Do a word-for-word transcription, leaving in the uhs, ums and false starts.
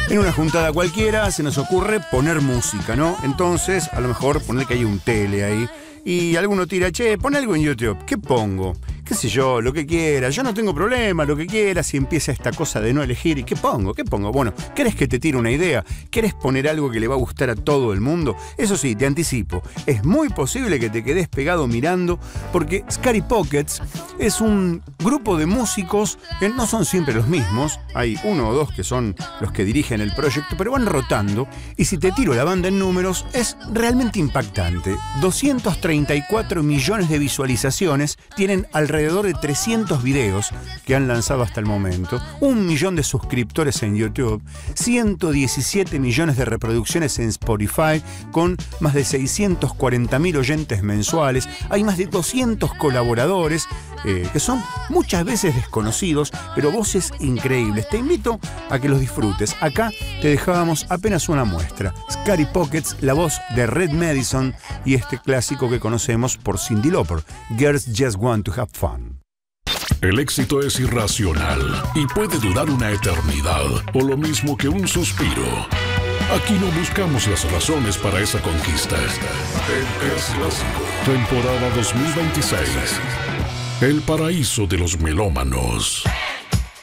En una juntada cualquiera se nos ocurre poner música, ¿no? Entonces, a lo mejor poner que hay un tele ahí. Y alguno tira, che, pon algo en YouTube. ¿Qué pongo? Qué sé yo, lo que quiera. Yo no tengo problema, lo que quieras. Y empieza esta cosa de no elegir. ¿Y qué pongo? ¿Qué pongo? Bueno, ¿querés que te tire una idea? ¿Querés poner algo que le va a gustar a todo el mundo? Eso sí, te anticipo. Es muy posible que te quedes pegado mirando, porque Scary Pockets es un grupo de músicos que no son siempre los mismos. Hay uno o dos que son los que dirigen el proyecto, pero van rotando. Y si te tiro la banda en números, es realmente impactante. doscientos treinta y cuatro millones de visualizaciones, tienen alrededor de trescientos videos que han lanzado hasta el momento, un millón de suscriptores en YouTube, ciento diecisiete millones de reproducciones en Spotify, con más de seiscientos cuarenta mil oyentes mensuales. Hay más de doscientos colaboradores eh, que son muchas veces desconocidos, pero voces increíbles. Te invito a que los disfrutes. Acá te dejábamos apenas una muestra. Scary Pockets, la voz de Red Madison y este clásico que conocemos por Cyndi Lauper, Girls Just Want to Have Fun. El éxito es irracional y puede durar una eternidad, o lo mismo que un suspiro. Aquí no buscamos las razones para esa conquista. El Es Clásico, temporada dos mil veintiséis. El paraíso de los melómanos.